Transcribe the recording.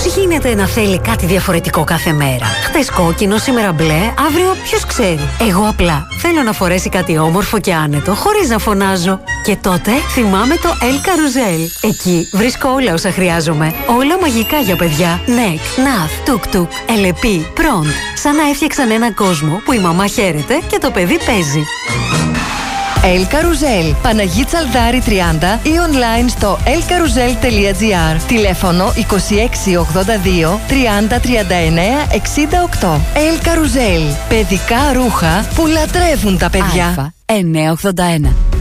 Πώς γίνεται να θέλει κάτι διαφορετικό κάθε μέρα? Χτες κόκκινο, σήμερα μπλε, αύριο ποιος ξέρει. Εγώ απλά θέλω να φορέσει κάτι όμορφο και άνετο, χωρίς να φωνάζω. Και τότε θυμάμαι το El Carousel. Εκεί βρίσκω όλα όσα χρειάζομαι. Όλα μαγικά για παιδιά. Νεκ, Ναθ, Τουκ-τουκ, Ελεπί, Προντ. Σαν να έφτιαξαν έναν κόσμο που η μαμά χαίρεται και το παιδί παίζει. El Carousel, Παναγί Τσαλδάρη 30 ή online στο elcarousel.gr. Τηλέφωνο 2682 30 39 68. El Carousel, παιδικά ρούχα που λατρεύουν τα παιδιά. Α981.